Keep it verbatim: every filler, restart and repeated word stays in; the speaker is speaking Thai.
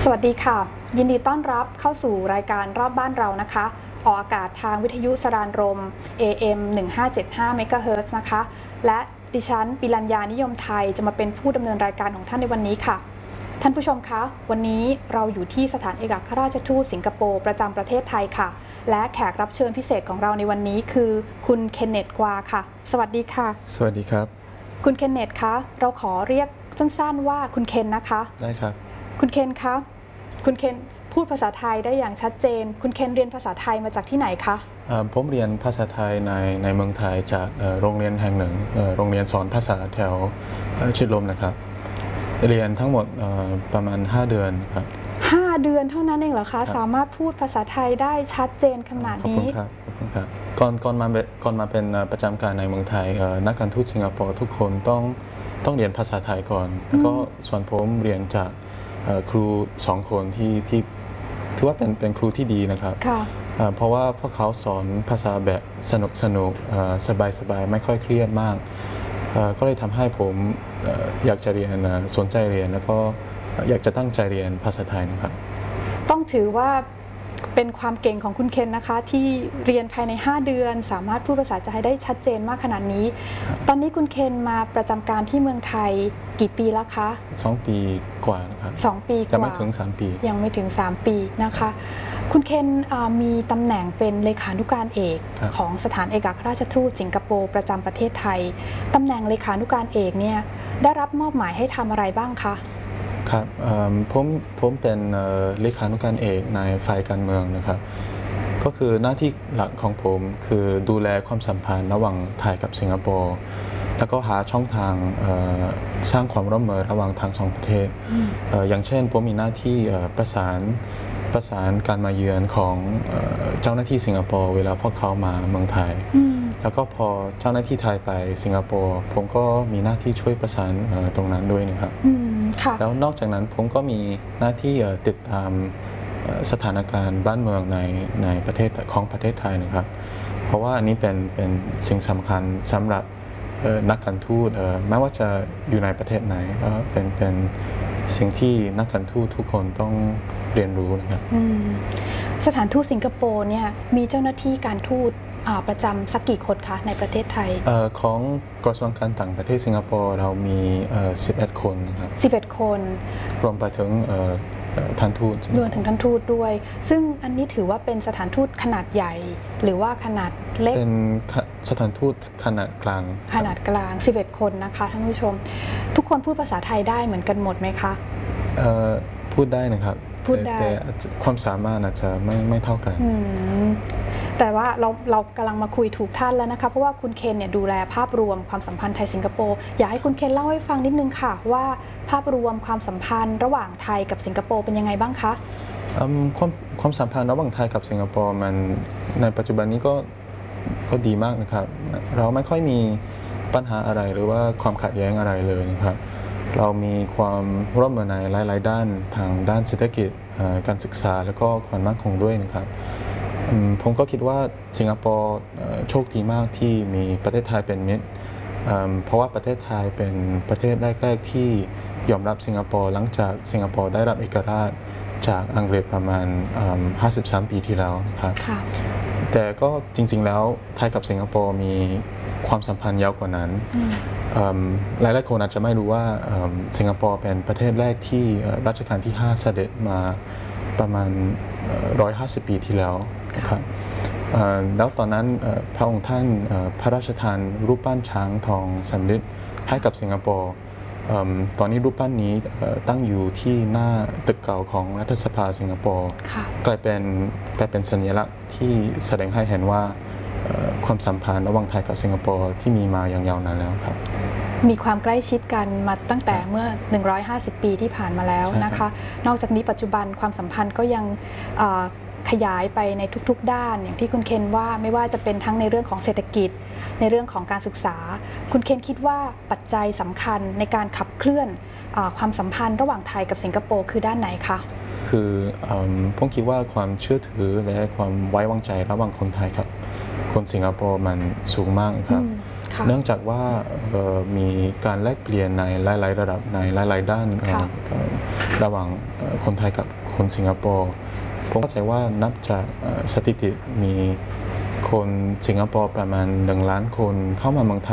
สวัสดีค่ะยินดีต้อนรับเข้าสู่รายการรอบบ้านเรานะคะออกอากาศทางวิทยุสรานรม เอ เอ็ม หนึ่งห้าเจ็ดห้า เมกะเฮิรตซ์นะคะและดิฉันปิรัญญานิยมไทยจะมาเป็นผู้ดำเนินรายการของท่านในวันนี้ค่ะท่านผู้ชมคะวันนี้เราอยู่ที่สถานเอกอัครราชทูตสิงคโปร์ประจำประเทศไทยค่ะและแขกรับเชิญพิเศษของเราในวันนี้คือคุณเคนเนต กวาค่ะสวัสดีค่ะสวัสดีครับคุณเคนเนตคะเราขอเรียกสั้นๆว่าคุณเคนนะคะได้ครับคุณเคนคะคุณเคนพูดภาษาไทยได้อย่างชัดเจนคุณเคนเรียนภาษาไทยมาจากที่ไหนคะผมเรียนภาษาไทยในในเมืองไทยจากโรงเรียนแห่งหนึ่งโรงเรียนสอนภาษาแถวชิดลมนะครับเรียนทั้งหมดประมาณห้าเดือนครับห้าเดือนเท่านั้นเองเหรอคะสามารถพูดภาษาไทยได้ชัดเจนขนาดนี้ขอบคุณครับขอบคุณครับก่อนก่อนมาก่อนมาเป็นประจำการในเมืองไทยนักการทูตสิงคโปร์ทุกคนต้องต้องเรียนภาษาไทยก่อนแล้วก็ส่วนผมเรียนจากครูสองคนที่ที่ถือว่าเป็นเป็นครูที่ดีนะครับเพราะว่าพวกเขาสอนภาษาแบบสนุกสนุกสบายสบายไม่ค่อยเครียดมากก็เลยทำให้ผมอยากจะเรียนสนใจเรียนแล้วก็อยากจะตั้งใจเรียนภาษาไทยนะครับต้องถือว่าเป็นความเก่งของคุณเคนนะคะที่เรียนภายในห้าเดือนสามารถพูดภาษาไทยได้ชัดเจนมากขนาดนี้ตอนนี้คุณเคนมาประจำการที่เมืองไทยกี่ปีแล้วคะสองปีกว่านะครับสองปีกว่ายังไม่ถึงสามปียังไม่ถึงสามปีนะคะคุณเคนมีตำแหน่งเป็นเลขานุการเอกของสถานเอกอัครราชทูตสิงคโปร์ประจำประเทศไทยตำแหน่งเลขานุการเอกเนี่ยได้รับมอบหมายให้ทำอะไรบ้างคะครับผมผมเป็นเลขานุการเอกในฝ่ายการเมืองนะครับก็คือหน้าที่หลักของผมคือดูแลความสัมพันธ์ระหว่างไทยกับสิงคโปร์แล้วก็หาช่องทางสร้างความร่วมมือระหว่างทั้งสองประเทศอย่างเช่นผมมีหน้าที่ประสานประสานการมาเยือนของเจ้าหน้าที่สิงคโปร์เวลาพวกเขามาเมืองไทยแล้วก็พอเจ้าหน้าที่ไทยไปสิงคโปร์ผมก็มีหน้าที่ช่วยประสานตรงนั้นด้วยนะครับแล้วนอกจากนั้นผมก็มีหน้าที่ติดตามสถานการณ์บ้านเมืองในในประเทศของประเทศไทยนะครับเพราะว่าอันนี้เป็นเป็นสิ่งสำคัญสำหรับนักการทูตไม่ว่าจะอยู่ในประเทศไหนก็เป็นเป็นสิ่งที่นักการทูตทุกคนต้องเรียนรู้นะครับสถานทูตสิงคโปร์เนี่ยมีเจ้าหน้าที่การทูตประจำสักกี่คนคะในประเทศไทยของกระทรวงการต่างประเทศสิงคโปร์เรามีสิบเอ็ดคนนะครับสิบเอ็ดคนรวมไปถึงท่านทูตรวมถึงท่านทูตด้วยซึ่งอันนี้ถือว่าเป็นสถานทูตขนาดใหญ่หรือว่าขนาดเล็กเป็นสถานทูตขนาดกลางขนาดกลางสิบเอ็ดคนนะคะท่านผู้ชมทุกคนพูดภาษาไทยได้เหมือนกันหมดไหมคะพูดได้นะครับแต่ความสามารถอาจจะไม่ไม่เท่ากันแต่ว่าเราเรากำลังมาคุยถูกท่านแล้วนะคะเพราะว่าคุณเคนเนี่ยดูแลภาพรวมความสัมพันธ์ไทยสิงคโปร์อยากให้คุณเคนเล่าให้ฟังนิดนึงค่ะว่าภาพรวมความสัมพันธ์ระหว่างไทยกับสิงคโปร์เป็นยังไงบ้างคะความความสัมพันธ์ระหว่างไทยกับสิงคโปร์มันในปัจจุบันนี้ก็ก็ดีมากนะครับเราไม่ค่อยมีปัญหาอะไรหรือว่าความขัดแย้งอะไรเลยนะครับเรามีความร่วมมือในหลายๆด้านทางด้านเศรษฐกิจการศึกษาแล้วก็ความมั่นคงด้วยนะครับผมก็คิดว่าสิงคโปร์โชคดีมากที่มีประเทศไทยเป็นมิตรเพราะว่าประเทศไทยเป็นประเทศแรกๆที่ยอมรับสิงคโปร์หลังจากสิงคโปร์ได้รับเอกราชจากอังกฤษประมาณห้าสิบสามปีที่แล้วนะครับแต่ก็จริงๆแล้วไทยกับสิงคโปร์มีความสัมพันธ์ยาวกว่านั้นหลายๆคนอาจจะไม่รู้ว่าสิงคโปร์เป็นประเทศแรกที่รัชกาลที่ห้าเสด็จมาประมาณหนึ่งร้อยห้าสิบปีที่แล้วนะครับแล้วตอนนั้นพระองค์ท่านพระราชทานรูปปั้นช้างทองสำริดให้กับสิงคโปร์ตอนนี้รูปปั้นนี้ตั้งอยู่ที่หน้าตึกเก่าของรัฐสภาสิงคโปร์กลายเป็นกลายเป็นสัญลักษณ์ที่แสดงให้เห็นว่าความสัมพันธ์ระหว่างไทยกับสิงคโปร์ที่มีมาอย่างยาวนานแล้วครับมีความใกล้ชิดกันมาตั้งแต่เมื่อหนึ่งร้อยห้าสิบปีที่ผ่านมาแล้วนะคะนอกจากนี้ปัจจุบันความสัมพันธ์ก็ยังขยายไปในทุกๆด้านอย่างที่คุณเคนว่าไม่ว่าจะเป็นทั้งในเรื่องของเศรษฐกิจในเรื่องของการศึกษาคุณเคนคิดว่าปัจจัยสำคัญในการขับเคลื่อนความสัมพันธ์ระหว่างไทยกับสิงคโปร์คือด้านไหนคะคือผมคิดว่าความเชื่อถือและความไว้วางใจระหว่างคนไทยกับคนสิงคโปร์มันสูงมากครับเนื่องจากว่ามีการแลกเปลี่ยนในหลายๆระดับในหลายๆด้านระหว่างคนไทยกับคนสิงคโปร์ผมเข้าใจว่านับจากสถิติมีคนสิงคโปร์ประมาณหนึ่งล้านคนเข้ามาเมืองไทย